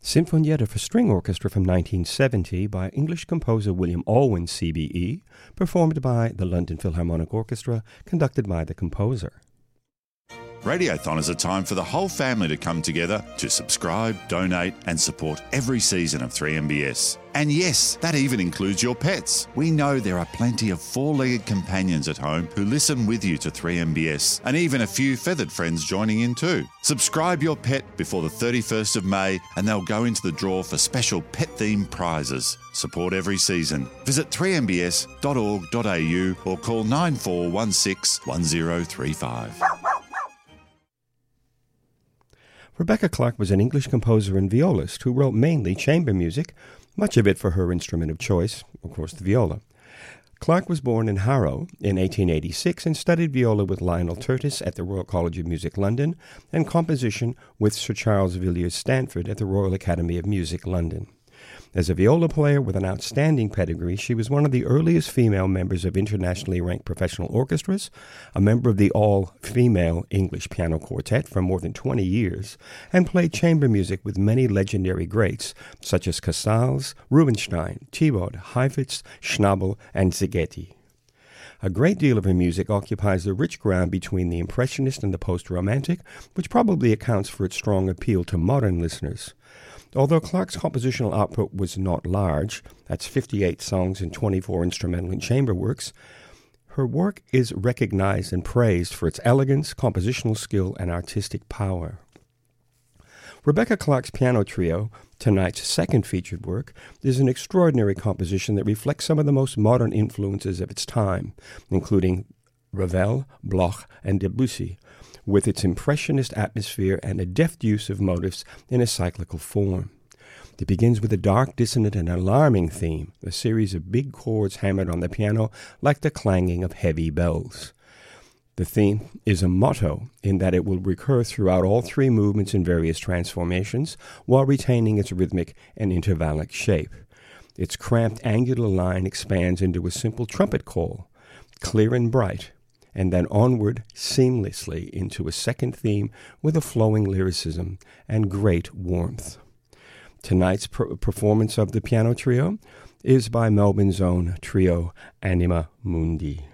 Sinfonietta for String Orchestra from 1970 by English composer William Alwyn, CBE, performed by the London Philharmonic Orchestra, conducted by the composer. Radiothon is a time for the whole family to come together to subscribe, donate and support every season of 3MBS. And yes, that even includes your pets. We know there are plenty of four-legged companions at home who listen with you to 3MBS, and even a few feathered friends joining in too. Subscribe your pet before the 31st of May and they'll go into the draw for special pet-themed prizes. Support every season. Visit 3mbs.org.au or call 9416 1035. Rebecca Clark was an English composer and violist who wrote mainly chamber music, much of it for her instrument of choice, of course the viola. Clark was born in Harrow in 1886 and studied viola with Lionel Tertis at the Royal College of Music, London, and composition with Sir Charles Villiers Stanford at the Royal Academy of Music, London. As a viola player with an outstanding pedigree, she was one of the earliest female members of internationally ranked professional orchestras, a member of the all-female English piano quartet for more than 20 years, and played chamber music with many legendary greats such as Casals, Rubinstein, Thiebaud, Heifetz, Schnabel, and Szigeti. A great deal of her music occupies the rich ground between the Impressionist and the Post-Romantic, which probably accounts for its strong appeal to modern listeners. Although Clark's compositional output was not large, that's 58 songs and 24 instrumental and chamber works, her work is recognized and praised for its elegance, compositional skill, and artistic power. Rebecca Clark's piano trio, tonight's second featured work, is an extraordinary composition that reflects some of the most modern influences of its time, including Ravel, Bloch, and Debussy, with its impressionist atmosphere and a deft use of motifs in a cyclical form. It begins with a dark, dissonant, and alarming theme, a series of big chords hammered on the piano like the clanging of heavy bells. The theme is a motto in that it will recur throughout all three movements in various transformations while retaining its rhythmic and intervallic shape. Its cramped angular line expands into a simple trumpet call, clear and bright, and then onward seamlessly into a second theme with a flowing lyricism and great warmth. Tonight's performance of the piano trio is by Melbourne's own trio Anima Mundi.